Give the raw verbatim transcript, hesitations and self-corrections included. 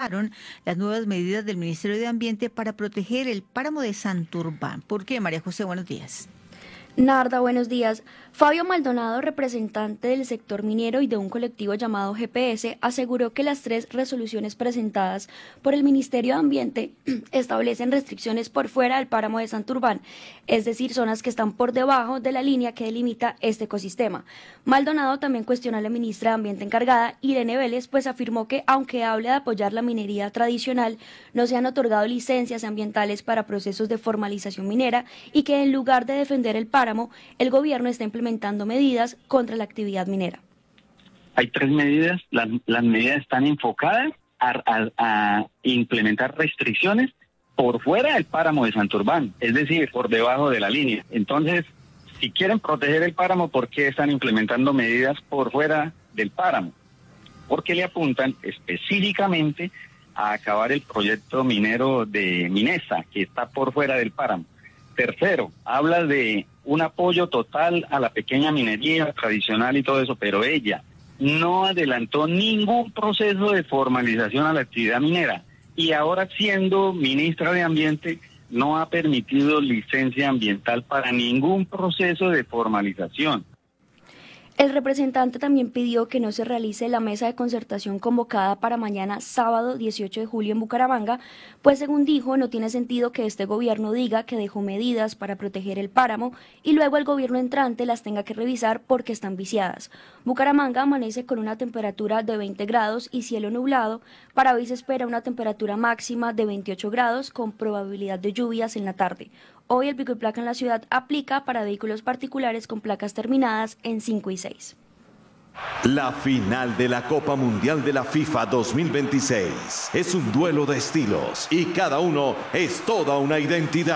criticaron las nuevas medidas del Ministerio de Ambiente para proteger el páramo de Santurbán. ¿Por qué, María José? Buenos días. Narda, buenos días. Fabio Maldonado, representante del sector minero y de un colectivo llamado G P S, aseguró que las tres resoluciones presentadas por el Ministerio de Ambiente establecen restricciones por fuera del páramo de Santurbán, es decir, zonas que están por debajo de la línea que delimita este ecosistema. Maldonado también cuestionó a la ministra de Ambiente encargada, Irene Vélez, pues afirmó que, aunque habla de apoyar la minería tradicional, no se han otorgado licencias ambientales para procesos de formalización minera y que, en lugar de defender el páramo, el gobierno está implementando medidas contra la actividad minera. Hay tres medidas, las, las medidas están enfocadas a, a, a implementar restricciones por fuera del páramo de Santurbán, es decir, por debajo de la línea. Entonces, si quieren proteger el páramo, ¿por qué están implementando medidas por fuera del páramo? Porque le apuntan específicamente a acabar el proyecto minero de Minesa, que está por fuera del páramo. Tercero, habla de un apoyo total a la pequeña minería tradicional y todo eso, pero ella no adelantó ningún proceso de formalización a la actividad minera y ahora, siendo ministra de Ambiente, no ha permitido licencia ambiental para ningún proceso de formalización. El representante también pidió que no se realice la mesa de concertación convocada para mañana sábado dieciocho de julio en Bucaramanga, pues según dijo no tiene sentido que este gobierno diga que dejó medidas para proteger el páramo y luego el gobierno entrante las tenga que revisar porque están viciadas. Bucaramanga amanece con una temperatura de veinte grados y cielo nublado. Para hoy se espera una temperatura máxima de veintiocho grados con probabilidad de lluvias en la tarde. Hoy el pico y placa en la ciudad aplica para vehículos particulares con placas terminadas en cinco y seis. La final de la Copa Mundial de la FIFA dos mil veintiséis es un duelo de estilos y cada uno es toda una identidad.